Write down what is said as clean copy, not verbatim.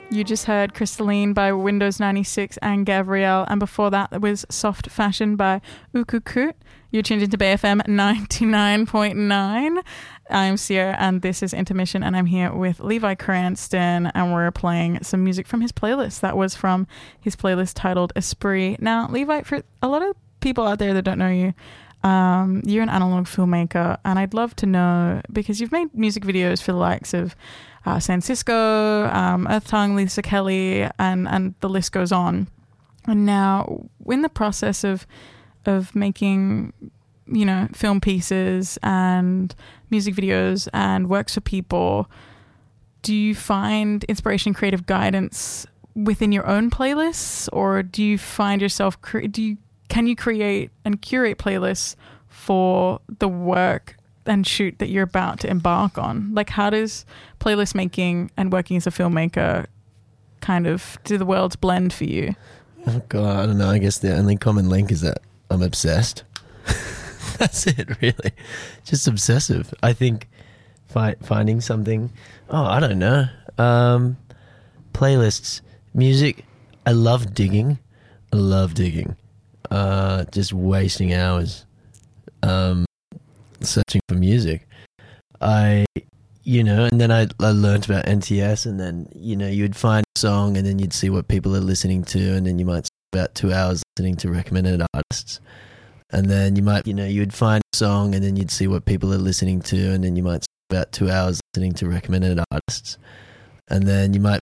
You just heard Crystalline by Windows 96 and Gabrielle, and before that was Soft Fashion by Ukukut. You're tuned into BFM 99.9. I'm Sierra, and this is Intermission, and I'm here with Levi Cranston, and we're playing some music from his playlist. That was from his playlist titled Esprit. Now, Levi, for a lot of people out there that don't know you, you're an analog filmmaker, and I'd love to know, because you've made music videos for the likes of San Cisco, Earth Tongue, Lisa Kelly, and the list goes on. And now, in the process of making, you know, film pieces and music videos and works for people, do you find inspiration, creative guidance within your own playlists, or do you find yourself can you create and curate playlists for the work and shoot that you're about to embark on? Like, how does playlist making and working as a filmmaker kind of, do the worlds blend for you? Oh God, I don't know. I guess the only common link is that I'm obsessed. That's it, really. Just obsessive. I think finding something. Oh, I don't know. Playlists, music. I love digging. Just wasting hours searching for music. And then I learned about NTS, and then, you'd find a song and then you'd see what people are listening to, and then you might spend about 2 hours listening to recommended artists. And then you'd find a song and then you'd see what people are listening to, and then you might spend about 2 hours listening to recommended artists. And then you might